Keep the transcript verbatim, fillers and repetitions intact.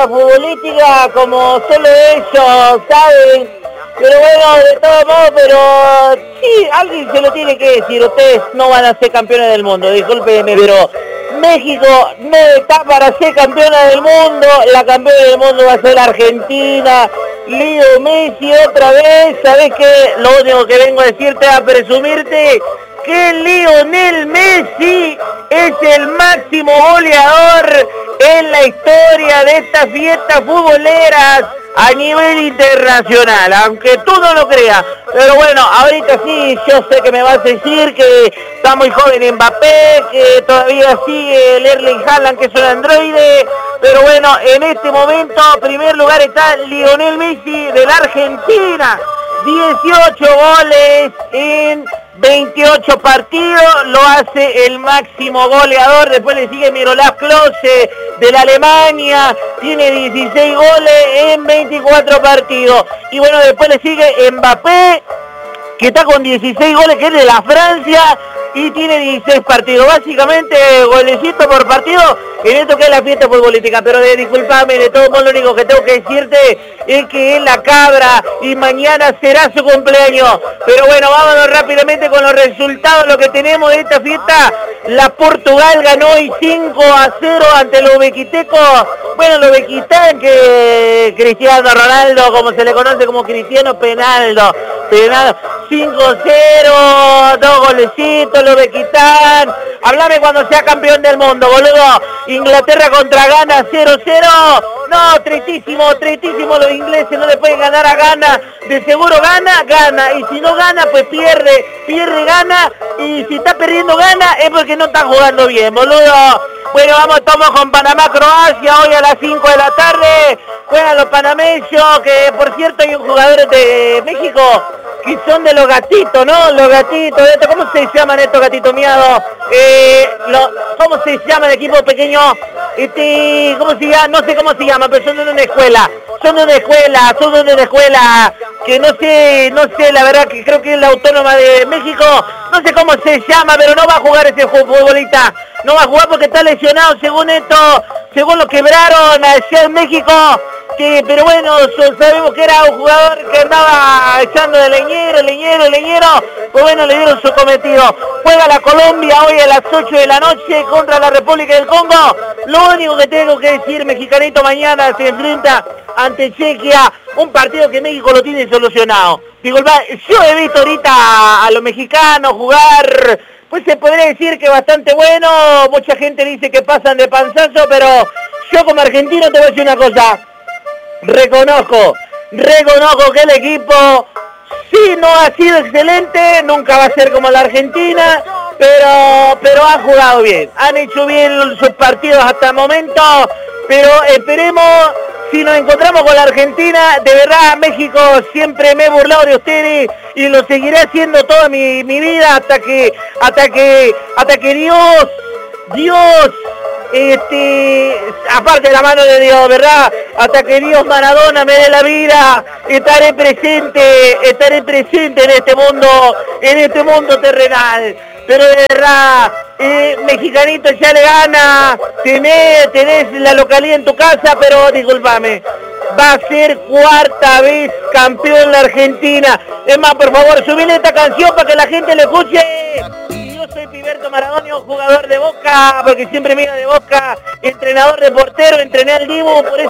futbolística como solo ellos saben. Pero bueno, de todos modos, pero sí, alguien se lo tiene que decir. Ustedes no van a ser campeones del mundo, discúlpenme, pero México no está para ser campeona del mundo. La campeona del mundo va a ser la Argentina. Leo Messi otra vez. ¿Sabés qué? Lo único que vengo a decirte, a presumirte, que Lionel Messi es el máximo goleador en la historia de estas fiestas futboleras a nivel internacional, aunque tú no lo creas. Pero bueno, ahorita sí, yo sé que me vas a decir que está muy joven Mbappé, que todavía sigue el Erling Haaland, que es un androide. Pero bueno, en este momento, en primer lugar está Lionel Messi de la Argentina. dieciocho goles en veintiocho partidos, lo hace el máximo goleador. Después le sigue Miroslav Klose de la Alemania, tiene dieciséis goles en veinticuatro partidos. Y bueno, después le sigue Mbappé, que está con dieciséis goles, que es de la Francia, y tiene dieciséis partidos. Básicamente, golecito por partido en esto que es la fiesta futbolística. Pero de, disculpame, de todo modo, lo único que tengo que decirte es que es la cabra y mañana será su cumpleaños. Pero bueno, vámonos rápidamente con los resultados, lo que tenemos de esta fiesta. La Portugal ganó hoy cinco a cero ante los bequitecos. Bueno, los bequitán, que Cristiano Ronaldo, como se le conoce como Cristiano Penaldo. Penaldo. cinco cero, dos golecitos, los bequitán. Háblame cuando sea campeón del mundo, boludo. Inglaterra contra Ghana, cero cero. No, tristísimo, tristísimo, los ingleses no le pueden ganar a Ghana. De seguro gana, gana. Y si no gana, pues pierde, pierde, gana. Y si está perdiendo gana, es porque no está jugando bien, boludo. Bueno, vamos, estamos con Panamá-Croacia hoy a las cinco de la tarde. Juegan los panameños, que por cierto hay un jugador de México que son de los gatitos, ¿no? Los gatitos, ¿cómo se llaman estos gatitos miados? Eh, lo, ¿Cómo se llama el equipo pequeño? Este, ¿cómo se llama? No sé cómo se llama, pero son de una escuela. Son de una escuela, son de una escuela que no sé, no sé, la verdad que creo que es la Autónoma de México. No sé cómo se llama, pero no va a jugar ese futbolista. No va a jugar porque está lesionado, según esto, según lo quebraron allá en México. Que, pero bueno, sabemos que era un jugador que andaba echando de leñero, leñero, leñero. Pues bueno, le dieron su cometido. Juega la Colombia hoy a las ocho de la noche contra la República del Congo. Lo único que tengo que decir, mexicanito mañana se enfrenta ante Chequia. Un partido que México lo tiene solucionado. Disculpa, yo he visto ahorita a los mexicanos jugar, pues se podría decir que bastante bueno. Mucha gente dice que pasan de panzazo, pero yo como argentino te voy a decir una cosa. Reconozco, reconozco que el equipo, sí, no ha sido excelente, nunca va a ser como la Argentina, pero, pero han jugado bien, han hecho bien sus partidos hasta el momento, pero esperemos, si nos encontramos con la Argentina, de verdad, México, siempre me he burlado de ustedes y lo seguiré haciendo toda mi, mi vida hasta que, hasta que, hasta que Dios, Dios... Este, aparte de la mano de Dios, ¿verdad? Hasta que Dios Maradona me dé la vida, estaré presente, estaré presente en este mundo, en este mundo terrenal. Pero de verdad, eh, mexicanito ya le gana, tenés, tenés la localidad en tu casa, pero discúlpame, va a ser cuarta vez campeón la Argentina. Es más, por favor, subile esta canción para que la gente le escuche. Soy Piberto Maradonio, jugador de Boca, porque siempre me iba de Boca, entrenador de portero, entrené al Dibu, por eso